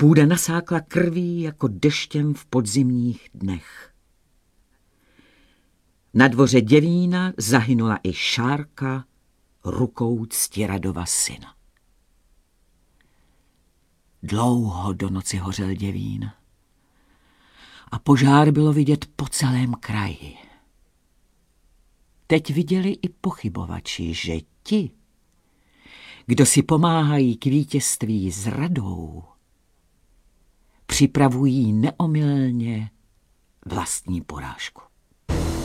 Půda nasákla krví jako deštěm v podzimních dnech. Na dvoře Děvína zahynula i Šárka rukou Ctiradova syna. Dlouho do noci hořel Děvín a požár bylo vidět po celém kraji. Teď viděli i pochybovači, že ti, kdo si pomáhají k vítězství zradou, připravují neomylně vlastní porážku.